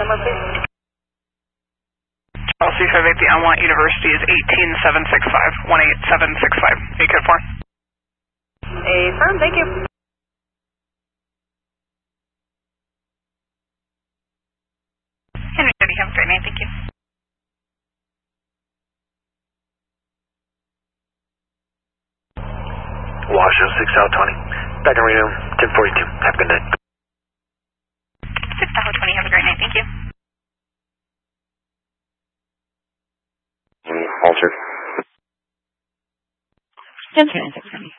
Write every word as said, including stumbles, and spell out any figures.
number, please? L C five eight, the Elmont University is eighteen seven six five, one eight seven six five. A code four. Affirm, thank you. Henry City, have a great night, thank you. Wash oh six South twenty. Back in Reno, ten forty-two. Have a good night. six Tahoe twenty, have a great night, thank you. Altered. ten seven six seven.